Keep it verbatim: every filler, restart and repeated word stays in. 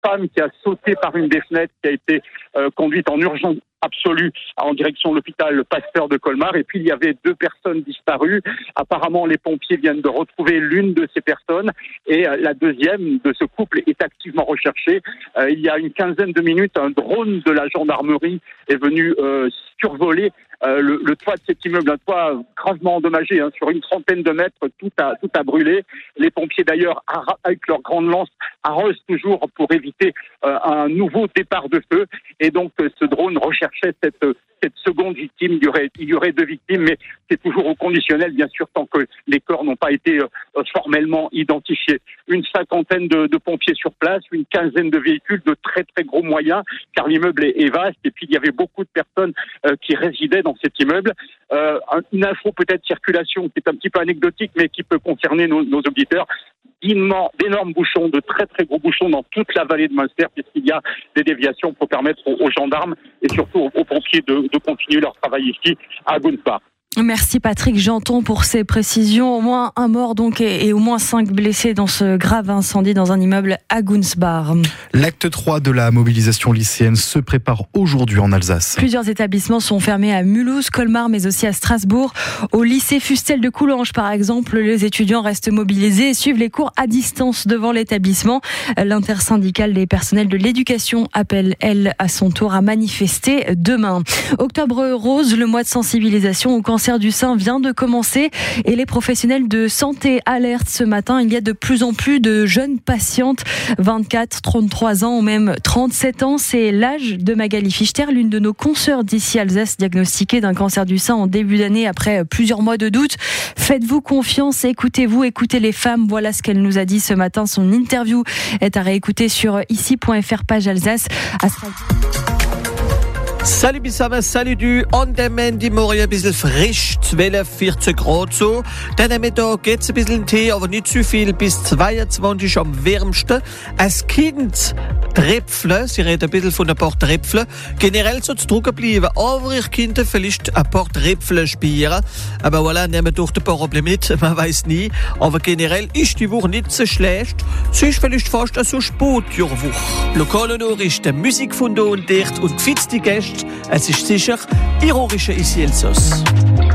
femme qui a sauté par une des fenêtres, qui a été euh, conduite en urgence absolue en direction de l'hôpital Pasteur de Colmar. Et puis il y avait deux personnes disparues. Apparemment, les pompiers viennent de retrouver l'une de ces personnes et euh, la deuxième de ce couple est activement recherchée. Euh, il y a une quinzaine de minutes, un drone de la gendarmerie est venu euh, survoler euh, le, le toit de cet immeuble, un toit gravement endommagé, hein, sur une trentaine de mètres, tout a, tout a brûlé. Les pompiers d'ailleurs, avec leur grande lance, arrosent toujours pour éviter euh, un nouveau départ de feu. Et donc euh, ce drone recherchait cette, cette seconde victime. Il y aurait, il y aurait deux victimes, mais c'est toujours au conditionnel, bien sûr, tant que les corps n'ont pas été euh, formellement identifiés. Une cinquantaine de, de pompiers sur place, une quinzaine de véhicules de très très gros moyens, car l'immeuble est, est vaste. Et puis il y avait beaucoup de personnes euh, qui résidaient dans cet immeuble. Euh, une info peut-être circulation qui est un petit peu anecdotique, mais qui peut concerner nos, nos auditeurs. D'énormes bouchons, de très très gros bouchons dans toute la vallée de Münster, puisqu'il y a des déviations pour permettre aux, aux gendarmes et surtout aux, aux pompiers de, de continuer leur travail ici à Gunsbach. Merci Patrick Janton pour ces précisions. Au moins un mort donc et, et au moins cinq blessés dans ce grave incendie dans un immeuble à Gunsbach. L'acte trois de la mobilisation lycéenne se prépare aujourd'hui en Alsace. Plusieurs établissements sont fermés à Mulhouse, Colmar, mais aussi à Strasbourg. Au lycée Fustel de Coulanges, par exemple, les étudiants restent mobilisés et suivent les cours à distance devant l'établissement. L'intersyndicale des personnels de l'éducation appelle, elle, à son tour à manifester demain. Octobre rose, le mois de sensibilisation au cancer du sein vient de commencer et les professionnels de santé alertent ce matin. Il y a de plus en plus de jeunes patientes, vingt-quatre, trente-trois ans ou même trente-sept ans. C'est l'âge de Magali Fichter, l'une de nos consoeurs d'ici Alsace, diagnostiquée d'un cancer du sein en début d'année après plusieurs mois de doute. Faites-vous confiance, écoutez-vous, écoutez les femmes. Voilà ce qu'elle nous a dit ce matin. Son interview est à réécouter sur ici point f r page Alsace. À Salut Bissame, salut du on demand die morgen ein bisschen frisch, zwölf, vierzehn Grad so. Dann am Mittag geht's ein bisschen Tee, aber nicht zu viel, bis zweiundzwanzig am wärmsten. Als Kind Tröpfle, sie reden ein bisschen von ein paar Tröpfle. Generell soll es trocken bleiben, aber ich könnte vielleicht ein paar Tröpfle spielen. Aber voilà, nehmen durch ein paar Probleme mit, man weiß nie. Aber generell ist die Woche nicht so schlecht. Es ist vielleicht fast so Sportjahrwoche. Lokale Nachrichten, Musik von da und dort und gefitzte Gäste. Es ist sicher ironische Isielsos.